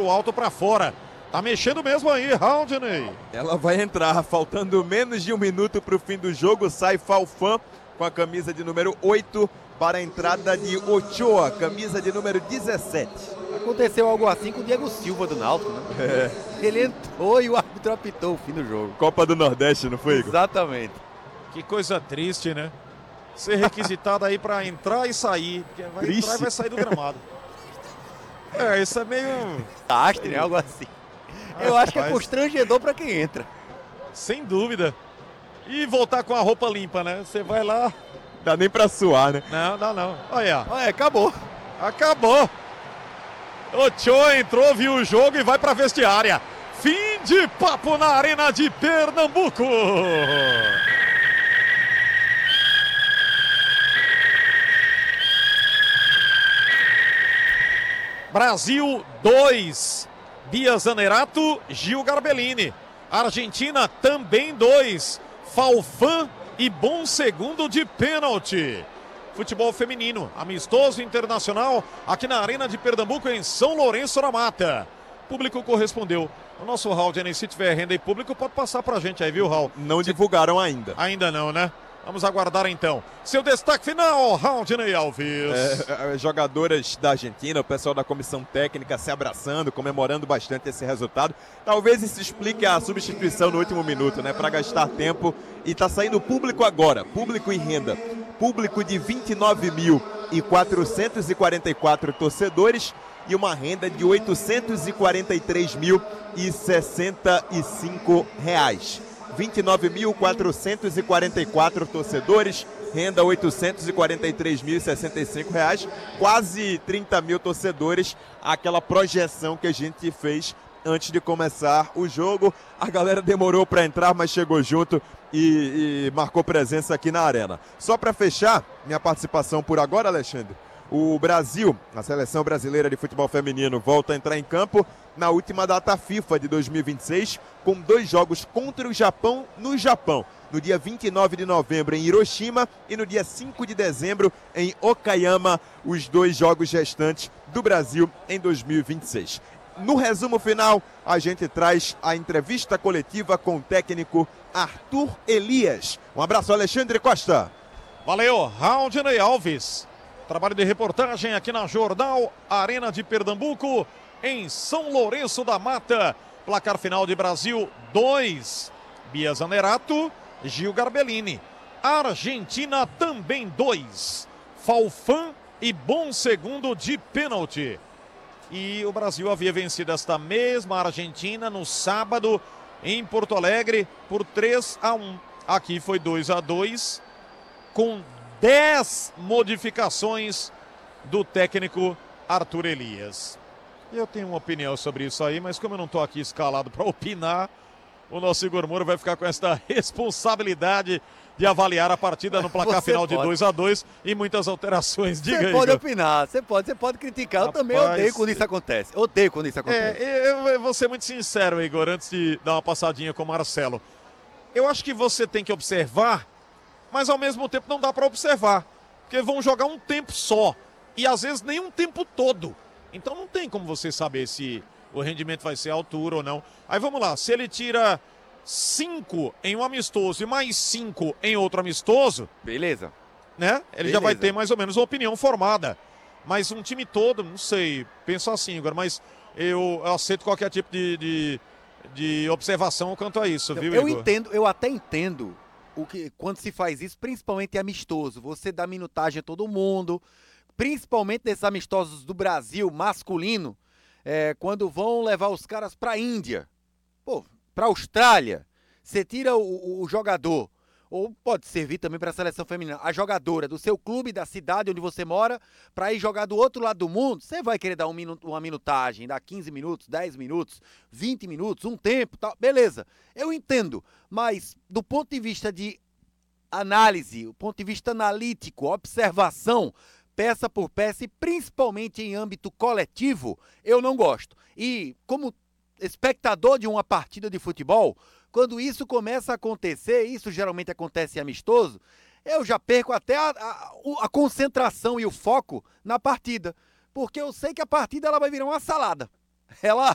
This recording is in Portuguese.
pro alto para fora. Tá mexendo mesmo aí, Haldney. Ela vai entrar, faltando menos de 1 minuto para o fim do jogo. Sai Falfan com a camisa de número 8 para a entrada de Ochoa, camisa de número 17. Aconteceu algo assim com o Diego Silva do Náutico, né? Ele entrou e o árbitro apitou o fim do jogo. Copa do Nordeste, não foi, Igor? Exatamente. Que coisa triste, né? Ser requisitado aí para entrar e sair. Porque vai Triste. entrar e vai sair do gramado. Isso é meio... Tastre, né? Algo assim. Eu acho que é constrangedor para quem entra. Sem dúvida. E voltar com a roupa limpa, né? Você vai lá... Dá nem pra suar, né? Não. Olha. Acabou. Acabou. Ochoa entrou, viu o jogo e vai pra vestiária. Fim de papo na Arena de Pernambuco. Brasil 2. Bia Zanerato, Gil Garbellini. Argentina também 2. Falfan e bom segundo de pênalti. Futebol feminino, amistoso internacional, aqui na Arena de Pernambuco, em São Lourenço da Mata. Público correspondeu. O nosso Haldney, se tiver renda e público, pode passar pra gente aí, viu, Raul? Não divulgaram ainda. Ainda não, né? Vamos aguardar então. Seu destaque final, Haldney Alves. Jogadoras da Argentina, o pessoal da comissão técnica se abraçando, comemorando bastante esse resultado. Talvez isso explique a substituição no último minuto, né? Para gastar tempo. E tá saindo público agora, público em renda. Público de 29.444 torcedores e uma renda de R$ 843.065. 29.444 torcedores, renda R$ 843.065, quase 30 mil torcedores, aquela projeção que a gente fez antes de começar o jogo. A galera demorou para entrar, mas chegou junto e marcou presença aqui na arena. Só para fechar minha participação por agora, Alexandre, o Brasil, a seleção brasileira de futebol feminino, volta a entrar em campo na última data FIFA de 2026, com 2 jogos contra o Japão no Japão, no dia 29 de novembro em Hiroshima e no dia 5 de dezembro em Okayama, os 2 jogos restantes do Brasil em 2026. No resumo final, a gente traz a entrevista coletiva com o técnico Arthur Elias. Um abraço, Alexandre Costa. Valeu, Haldney Alves. Trabalho de reportagem aqui na Jornal Arena de Pernambuco, em São Lourenço da Mata. Placar final de Brasil 2. Bia Zanerato, Gil Garbellini. Argentina também 2. Falfan e bom segundo de pênalti. E o Brasil havia vencido esta mesma Argentina no sábado em Porto Alegre por 3-1. Aqui foi 2-2 com 10 modificações do técnico Arthur Elias. Eu tenho uma opinião sobre isso aí, mas como eu não estou aqui escalado para opinar, o nosso Igor Moura vai ficar com esta responsabilidade de avaliar a partida no placar final de 2-2 e muitas alterações. Diga aí. Você pode opinar, você pode criticar. Rapaz, eu também odeio quando isso acontece. Eu vou ser muito sincero, Igor, antes de dar uma passadinha com o Marcelo. Eu acho que você tem que observar, mas ao mesmo tempo não dá para observar, porque vão jogar um tempo só e às vezes nem um tempo todo. Então não tem como você saber se o rendimento vai ser à altura ou não. Aí vamos lá, se ele tira 5 em um amistoso e mais 5 em outro amistoso, beleza, né? Ele já vai ter mais ou menos uma opinião formada. Mas um time todo, não sei, penso assim, Igor, mas eu aceito qualquer tipo de observação quanto a isso, viu, Igor? Eu até entendo quando se faz isso, principalmente amistoso. Você dá minutagem a todo mundo, principalmente nesses amistosos do Brasil masculino, quando vão levar os caras pra Índia, pra Austrália, você tira o jogador, ou pode servir também para a seleção feminina, a jogadora do seu clube, da cidade onde você mora, para ir jogar do outro lado do mundo, você vai querer dar uma minutagem, dar 15 minutos, 10 minutos, 20 minutos, um tempo, tal, beleza, eu entendo, mas do ponto de vista de análise, o ponto de vista analítico, observação, peça por peça e principalmente em âmbito coletivo, eu não gosto. E como espectador de uma partida de futebol, quando isso começa a acontecer, isso geralmente acontece em amistoso, eu já perco até a concentração e o foco na partida, porque eu sei que a partida ela vai virar uma salada. Ela